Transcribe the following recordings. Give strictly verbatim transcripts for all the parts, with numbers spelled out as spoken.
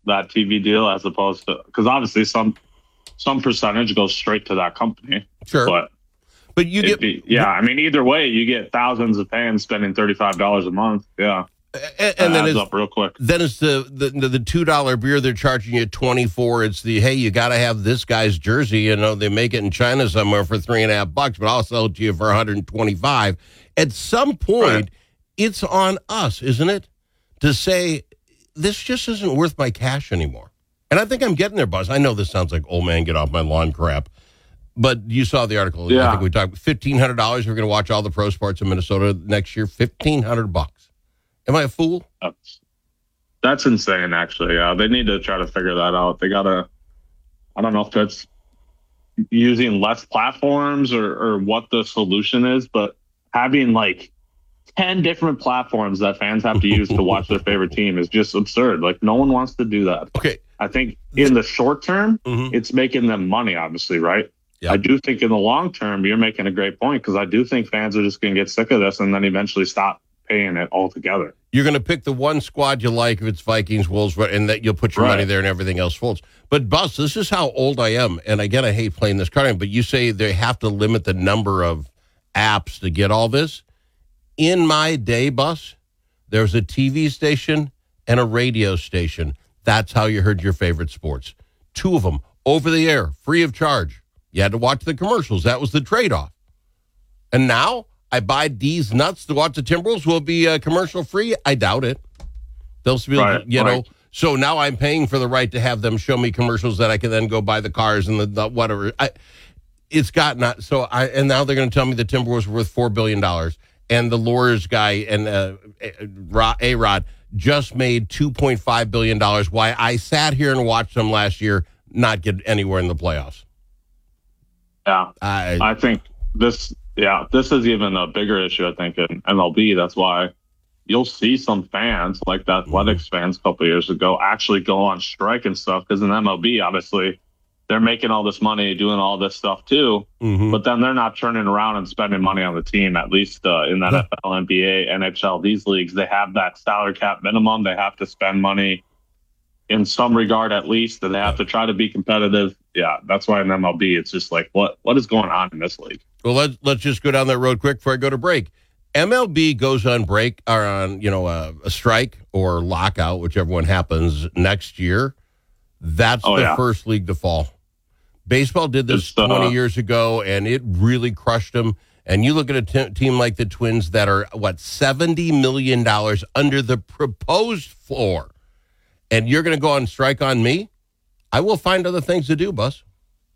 that T V deal as opposed to, because obviously some some percentage goes straight to that company. Sure. But But you get, be, yeah, I mean, either way, you get thousands of fans spending thirty-five dollars a month. Yeah. and, and then adds it's up real quick. Then it's the the, the two dollar beer they're charging you twenty-four. It's the, hey, you got to have this guy's jersey. You know, they make it in China somewhere for three and a half bucks, but I'll sell it to you for one hundred twenty-five. At some point, right. It's on us, isn't it, to say this just isn't worth my cash anymore. And I think I'm getting there, Buzz. I know this sounds like old man get off my lawn crap. But you saw the article. Yeah. I think we talked fifteen hundred dollars. We're going to watch all the pro sports in Minnesota next year. fifteen hundred bucks. Am I a fool? That's, that's insane, actually. Yeah, they need to try to figure that out. They got to, I don't know if that's using less platforms or, or what the solution is, but having like ten different platforms that fans have to use to watch their favorite team is just absurd. Like, no one wants to do that. Okay. I think in the short term, mm-hmm. it's making them money, obviously, right? Yep. I do think in the long term, you're making a great point, because I do think fans are just going to get sick of this and then eventually stop paying it altogether. You're going to pick the one squad you like, if it's Vikings, Wolves, and that you'll put your right. money there and everything else folds. But, Buzz, this is how old I am. And again, I hate playing this card, but you say they have to limit the number of apps to get all this. In my day, Buzz, there was a T V station and a radio station. That's how you heard your favorite sports. Two of them, over the air, free of charge. You had to watch the commercials. That was the trade-off. And now I buy these nuts to watch the Timberwolves. Will it be uh, commercial-free? I doubt it. They'll be, right, you right. know. So now I'm paying for the right to have them show me commercials that I can then go buy the cars and the, the whatever. I, it's got not so. I and now they're going to tell me the Timberwolves are worth four billion dollars, and the Lures guy and uh, A-Rod just made two point five billion dollars. Why I sat here and watched them last year not get anywhere in the playoffs. Yeah, I, I think this. Yeah, this is even a bigger issue, I think, in M L B. That's why you'll see some fans, like the Athletics mm-hmm. fans a couple of years ago, actually go on strike and stuff, because in M L B, obviously, they're making all this money, doing all this stuff too, mm-hmm. but then they're not turning around and spending money on the team, at least uh, in that yeah. N F L, N B A, N H L, these leagues. They have that salary cap minimum. They have to spend money in some regard, at least, and they have to try to be competitive. Yeah, that's why in M L B, it's just like, what what is going on in this league? Well, let's let's just go down that road quick before I go to break. M L B goes on break or on you know uh, a strike or lockout, whichever one happens next year. That's oh, the yeah. first league to fall. Baseball did this uh, twenty years ago, and it really crushed them. And you look at a t- team like the Twins that are what seventy million dollars under the proposed floor, and you're going to go on strike on me. I will find other things to do, Buzz.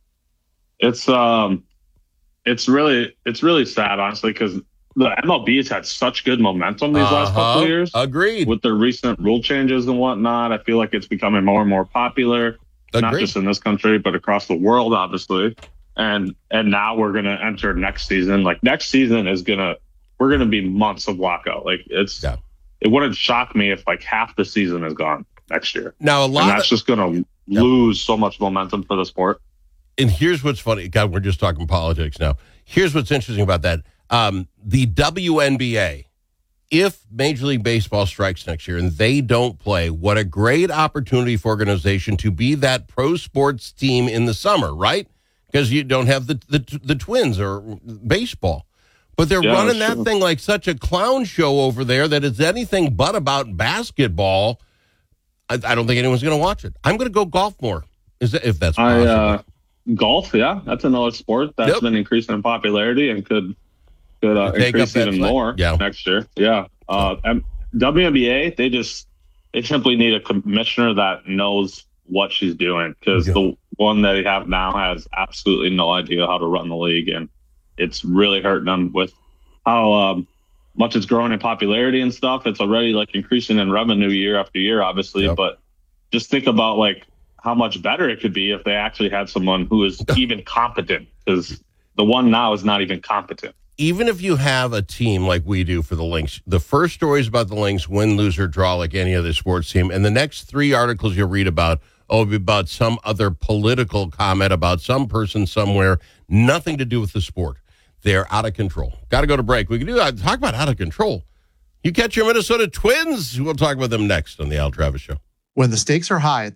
It's um, it's really it's really sad, honestly, because the M L B has had such good momentum these uh-huh. last couple of years. Agreed. With their recent rule changes and whatnot, I feel like it's becoming more and more popular, Agreed. Not just in this country, but across the world, obviously. And and now we're gonna enter next season. Like next season is gonna we're gonna be months of lockout. Like it's yeah. it wouldn't shock me if like half the season is gone next year. Now a lot and that's of, just gonna Yep. lose so much momentum for the sport. And here's what's funny. God, we're just talking politics now. Here's what's interesting about that. Um, the W N B A, if Major League Baseball strikes next year and they don't play, what a great opportunity for organization to be that pro sports team in the summer, right? Because you don't have the, the, the Twins or baseball. But they're yeah, running that true. thing like such a clown show over there that it's anything but about basketball. I, I don't think anyone's going to watch it. I'm going to go golf more, is that, if that's possible. I, uh, golf, yeah, that's another sport that's yep. been increasing in popularity and could could uh, increase even play. more yeah. next year. Yeah, uh, and W N B A, they just they simply need a commissioner that knows what she's doing, because yeah. the one that they have now has absolutely no idea how to run the league, and it's really hurting them with how. Um, much it's growing in popularity and stuff. It's already like increasing in revenue year after year, obviously, yep. but just think about like how much better it could be if they actually had someone who is even competent, because the one now is not even competent. Even if you have a team like we do for the Lynx, the first story is about the Lynx, win, lose, or draw like any other sports team. And the next three articles you'll read about, oh, it'll be about some other political comment about some person somewhere, nothing to do with the sport. They're out of control. Got to go to break. We can do that. Talk about out of control. You catch your Minnesota Twins. We'll talk about them next on the Al Travis Show. When the stakes are high,